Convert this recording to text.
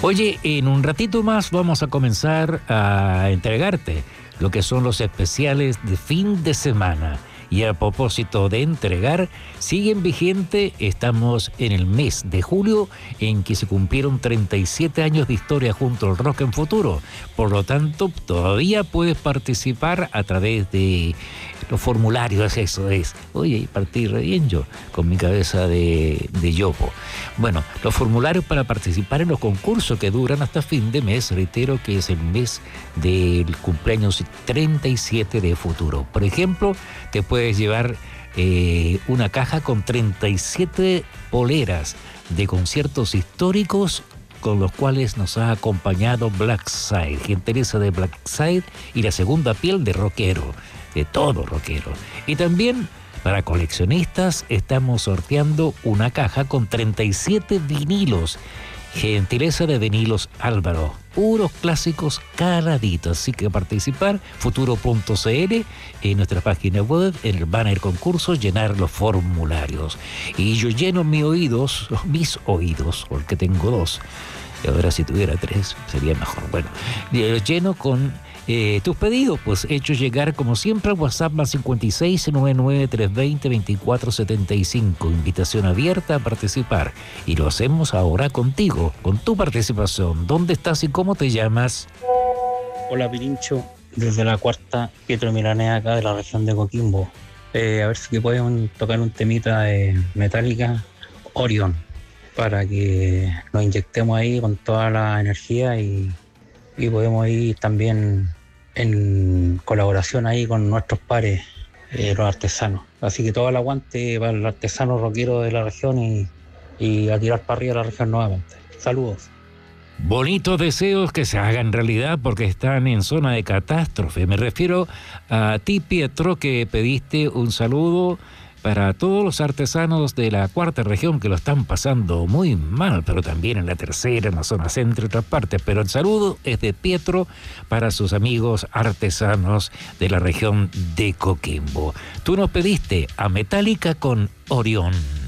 Oye, en un ratito más vamos a comenzar a entregarte lo que son los especiales de fin de semana. Y a propósito de entregar, siguen vigente, estamos en el mes de julio en que se cumplieron 37 años de historia junto al Rock en Futuro. Por lo tanto, todavía puedes participar a través de los formularios, eso es. Oye, partí re bien yo, con mi cabeza de yopo. Bueno, los formularios para participar en los concursos que duran hasta fin de mes, reitero que es el mes del cumpleaños 37 de Futuro. Por ejemplo, te puedes llevar una caja con 37 poleras de conciertos históricos con los cuales nos ha acompañado Blackside, gentileza de Blackside y la segunda piel de rockero, de todo rockero. Y también para coleccionistas estamos sorteando una caja con 37 vinilos, gentileza de Vinilos Álvaro, puros clásicos caladitos. Así que participar, futuro.cl, en nuestra página web, en el banner concursos, llenar los formularios. Y yo lleno mis oídos, porque tengo dos. Y ahora si tuviera tres, sería mejor. Bueno, los lleno con tus pedidos, pues hechos llegar como siempre al WhatsApp más 56 99 320 2475. Invitación abierta a participar. Y lo hacemos ahora contigo, con tu participación. ¿Dónde estás y cómo te llamas? Hola Pirincho, desde la cuarta Pietro Milanés, acá de la región de Coquimbo. A ver si podemos tocar un temita de Metallica, Orion, para que nos inyectemos ahí con toda la energía y podemos ir también en colaboración ahí con nuestros pares, los artesanos. Así que todo el aguante para el artesano rockero de la región y a tirar para arriba la región nuevamente. Saludos. Bonitos deseos que se hagan realidad porque están en zona de catástrofe. Me refiero a ti, Pietro, que pediste un saludo para todos los artesanos de la cuarta región que lo están pasando muy mal, pero también en la tercera, en la zona centro y otras partes. Pero el saludo es de Pietro para sus amigos artesanos de la región de Coquimbo. Tú nos pediste a Metallica con Orión.